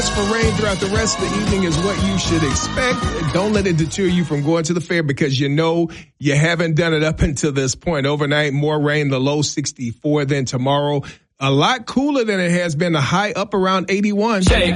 For rain throughout the rest of the evening is what you should expect. Don't let it deter you from going to the fair because you know you haven't done it up until this point. Overnight, more rain, the low 64 than tomorrow. A lot cooler than it has been, the high up around 81.